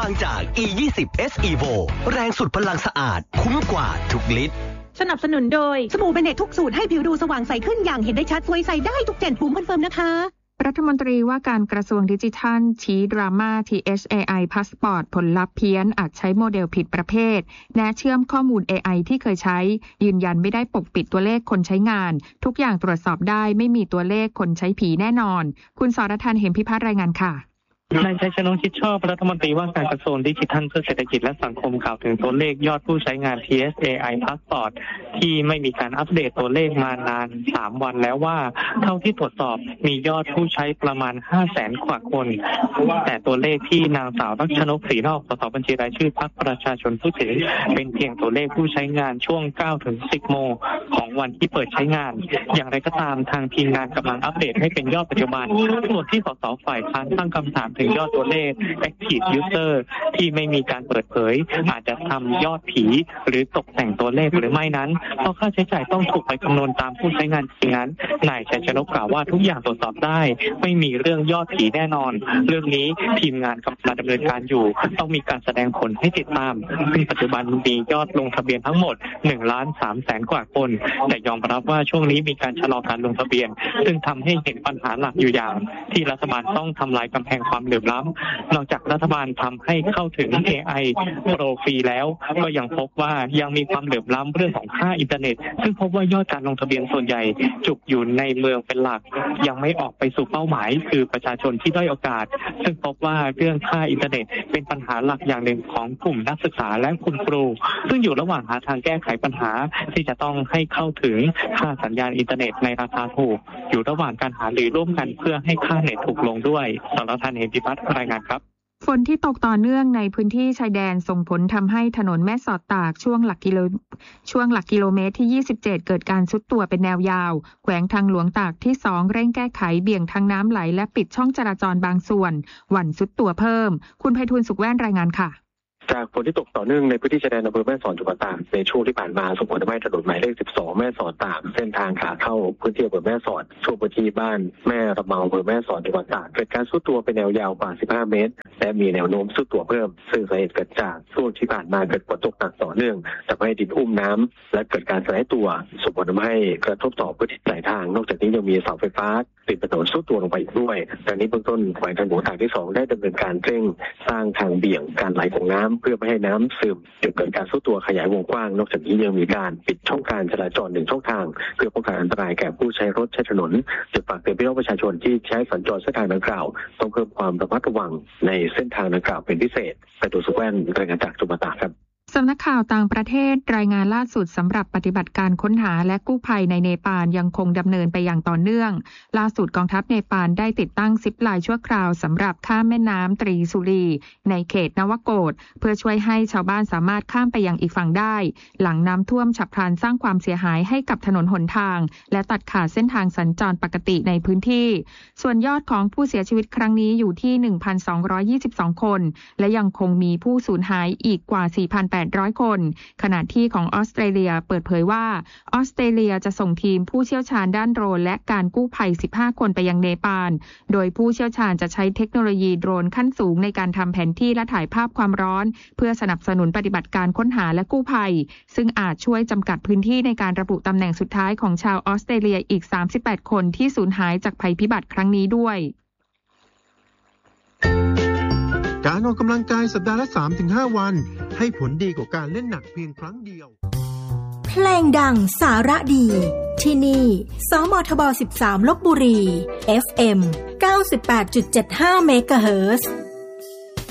บางจาก E20 S Evo แรงสุดพลังสะอาดคุ้มกว่าทุกลิตรสนับสนุนโดยสบู่เบเนตทุกสูตรให้ผิวดูสว่างใสขึ้นอย่างเห็นได้ชัดสวยใสได้ทุกเจนภูมิคอนเฟิร์มนะคะรัฐมนตรีว่าการกระทรวงดิจิทัลชี้ดราม่า THAI Passport ผลลัพธ์เพี้ยนอาจใช้โมเดลผิดประเภทแนะเชื่อมข้อมูล AI ที่เคยใช้ยืนยันไม่ได้ปกปิดตัวเลขคนใช้งานทุกอย่างตรวจสอบได้ไม่มีตัวเลขคนใช้ผีแน่นอนคุณสรทัน เหมพิพัฒน์รายงานค่ะนายชัยชนก ชิดชอบรัฐมนตรีว่าการกระทรวงดิจิทัลเพื่อเศรษฐกิจและสังคมกล่าวถึงตัวเลขยอดผู้ใช้งาน THAI Passport ที่ไม่มีการอัปเดตตัวเลขมานาน3วันแล้วว่าเท่าที่ตรวจสอบมียอดผู้ใช้ประมาณ 500,000 กว่าคนแต่ตัวเลขที่นางสาวรัชนก ศรีนอก สสบัญชีรายชื่อพรรคประชาชนพูดถึงเป็นเพียงตัวเลขผู้ใช้งานช่วง 9-10 โมงของวันที่เปิดใช้งานอย่างไรก็ตามทางทีมงานกำลังอัปเดตให้เป็นยอดปัจจุบันส่วนที่สสฝ่ายค้านตั้งคำถามถึงยอดตัวเลข Active User ที่ไม่มีการเปิดเผยอาจจะทำยอดผีหรือตกแต่งตัวเลขหรือไม่นั้นเพราะค่าใช้จ่ายต้องถูกไปคำนวณตามผู้ใช้งานจริงนั้นนายชัยชนกกล่าวว่าทุกอย่างตรวจสอบได้ไม่มีเรื่องยอดผีแน่นอนเรื่องนี้ทีมงานกำลังดำเนินการอยู่ต้องมีการแสดงผลให้ติดตามซึ่งปัจจุบันมียอดลงทะเบียนทั้งหมด 1,300,000 กว่าคนแต่ยอมรับว่าช่วงนี้มีการชะลอการลงทะเบียนซึ่งทำให้เห็นปัญหาหลักอยู่อย่างที่รัฐบาลต้องทำลายกำแพงความเหลื่อมล้ำนอกจากรัฐบาลทำให้เข้าถึง AI โปรฟรีแล้วก็ยังพบว่ายังมีความเหลื่อมล้ำเรื่องของค่าอินเทอร์เน็ตซึ่งพบว่ายอดการลงทะเบียนส่วนใหญ่จุกอยู่ในเมืองเป็นหลักยังไม่ออกไปสู่เป้าหมายคือประชาชนที่ด้อยโอกาสซึ่งพบว่าเรื่องค่าอินเทอร์เน็ตเป็นปัญหาหลักอย่างหนึ่งของกลุ่มนักศึกษาและคุณครูซึ่งอยู่ระหว่างหาทางแก้ไขปัญหาที่จะต้องให้เข้าถึงค่าสัญญาณอินเทอร์เน็ตในราคาถูกอยู่ระหว่างการหารือร่วมกันเพื่อให้ค่าเน็ตถูกลงด้วยสรทัน เหมพิพัฒน์รายงานครับฝนที่ตกต่อเนื่องในพื้นที่ชายแดนส่งผลทำให้ถนนแม่สอดตากช่วงหลักกิโลเมตรที่27เกิดการทรุดตัวเป็นแนวยาวแขวงทางหลวงตากที่2เร่งแก้ไขเบี่ยงทางน้ำไหลและปิดช่องจราจรบางส่วนหวั่นทรุดตัวเพิ่มคุณไพฑูรย์ สุขแว่นรายงานค่ะจากฝนที่ตกต่อเนื่องในพื้นที่ชายแดนอำเภอแม่สอดจังหวัดตากในช่วงที่ผ่านมาส่งผลทำให้ถนนหมายเลข12แม่สอดตากเส้นทางขาเข้าพื้นที่อำเภอแม่สอดช่วงพื้นที่บ้านแม่ระเมาอำเภอแม่สอดจังหวัดตากเกิดการทรุดตัวเป็นแนวยาวกว่า15เมตรและมีแนวโน้มทรุดตัวเพิ่มซึ่งสาเหตุเกิดจากช่วงที่ผ่านมาเกิดฝนตกหนักต่อเนื่องทำให้ดินอุ้มน้ำและเกิดการสลายตัวส่งผลทำให้กระทบต่อพื้นที่สายทางนอกจากนี้ยังมีเสาไฟฟ้าติดถนนทรุดตัวลงไปอีกด้วยดังนี้เบื้องต้นแขวงทางหลวงตากที่2ได้ดำเนินการเร่งสร้างทางเบี่ยงการไหลของน้ำเพื่อไม่ให้น้ำซึมจนเกิดการทรุดตัวขยายวงกว้างนอกจากนี้ยังมีการปิดช่องการจราจร1ช่องทางเพื่อป้องกันอันตรายแก่ผู้ใช้รถใช้ถนนจึงฝากเตือนพี่น้องประชาชนที่ใช้สัญจรเส้นทางดังกล่าวต้องเพิ่มความระมัดระวังในเส้นทางดังกล่าวเป็นพิเศษไปดูสุขแว่นรายงานจากจังหวัดตากครับสำนักข่าวต่างประเทศรายงานล่าสุดสำหรับปฏิบัติการค้นหาและกู้ภัยในเนปาลยังคงดำเนินไปอย่างต่อเนื่องล่าสุดกองทัพเนปาลได้ติดตั้งซิปไลน์ชั่วคราวสำหรับข้ามแม่น้ำตรีสุรีในเขตนวโกฏเพื่อช่วยให้ชาวบ้านสามารถข้ามไปยังอีกฝั่งได้หลังน้ำท่วมฉับพลันสร้างความเสียหายให้กับถนนหนทางและตัดขาดเส้นทางสัญจรปกติในพื้นที่ส่วนยอดของผู้เสียชีวิตครั้งนี้อยู่ที่ 1,222 คนและยังคงมีผู้สูญหายอีกกว่า 4,800 คนขณะที่ของออสเตรเลียเปิดเผยว่าออสเตรเลียจะส่งทีมผู้เชี่ยวชาญด้านโดรนและการกู้ภัย15คนไปยังเนปาลโดยผู้เชี่ยวชาญจะใช้เทคโนโลยีโดรนขั้นสูงในการทำแผนที่และถ่ายภาพความร้อนเพื่อสนับสนุนปฏิบัติการค้นหาและกู้ภัยซึ่งอาจช่วยจำกัดพื้นที่ในการระบุตำแหน่งสุดท้ายของชาวออสเตรเลียอีก38คนที่สูญหายจากภัยพิบัติครั้งนี้ด้วยการออกกำลังกายสัปดาห์ละ 3-5 วันให้ผลดีกว่าการเล่นหนักเพียงครั้งเดียวเพลงดังสาระดีที่นี่สมทบ 13 ลพบุรี FM 98.75 เมกะเฮิรตซ์